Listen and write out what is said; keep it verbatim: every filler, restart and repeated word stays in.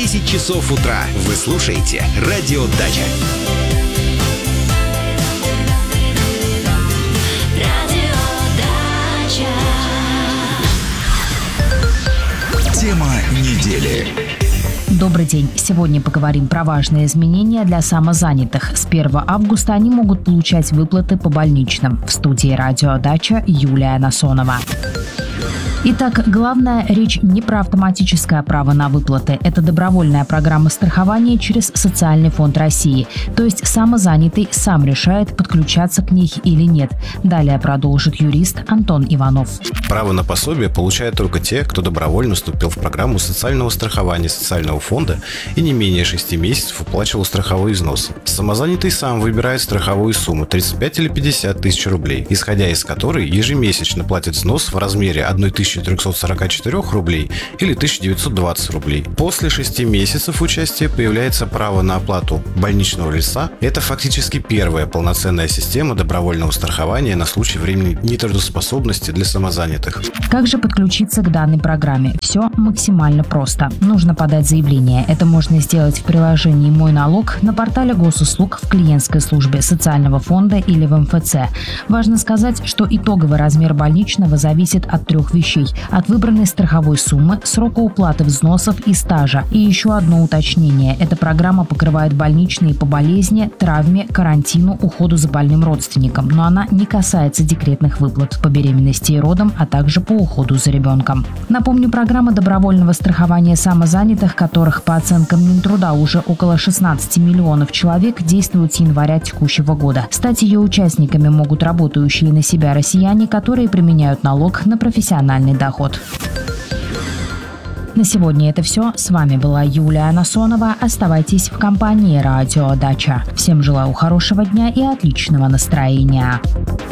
десять часов утра вы слушаете «Радио Дача». Тема недели. Добрый день. Сегодня поговорим про важные изменения для самозанятых. С первого августа они могут получать выплаты по больничным. В студии «Радио Дача» Юлия Насонова. Итак, главное, речь не про автоматическое право на выплаты. Это добровольная программа страхования через Социальный фонд России. То есть самозанятый сам решает, подключаться к ней или нет. Далее продолжит юрист Антон Иванов. Право на пособие получают только те, кто добровольно вступил в программу социального страхования Социального фонда и не менее шести месяцев уплачивал страховые взносы. Самозанятый сам выбирает страховую сумму тридцать пять или пятьдесят тысяч рублей, исходя из которой ежемесячно платит взнос в размере тысяча триста сорок четыре рублей или тысяча девятьсот двадцать рублей. После шести месяцев участия появляется право на оплату больничного листа. Это фактически первая полноценная система добровольного страхования на случай временной нетрудоспособности для самозанятых. Как же подключиться к данной программе? Все максимально просто. Нужно подать заявление. Это можно сделать в приложении «Мой налог», на портале госуслуг, в клиентской службе Социального фонда или в эм эф цэ. Важно сказать, что итоговый размер больничного зависит от трех вещей: от выбранной страховой суммы, срока уплаты взносов и стажа. И еще одно уточнение. Эта программа покрывает больничные по болезни, травме, карантину, уходу за больным родственником. Но она не касается декретных выплат по беременности и родам, а также по уходу за ребенком. Напомню, программа добровольного страхования самозанятых, которых по оценкам Минтруда уже около шестнадцати миллионов человек, действует с января текущего года. Стать ее участниками могут работающие на себя россияне, которые применяют налог на профессиональный доход. На сегодня это все. С вами была Юлия Насонова. Оставайтесь в компании «Радио Дача». Всем желаю хорошего дня и отличного настроения.